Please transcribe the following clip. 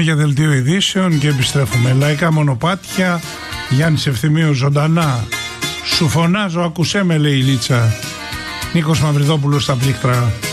Πάμε για δελτίο ειδήσεων και επιστρέφουμε. Λαϊκά μονοπάτια, Γιάννης Ευθυμίου ζωντανά. Σου φωνάζω, ακούσέ με, λέει η Λίτσα. Νίκος Μαυριδόπουλος στα πλήκτρα.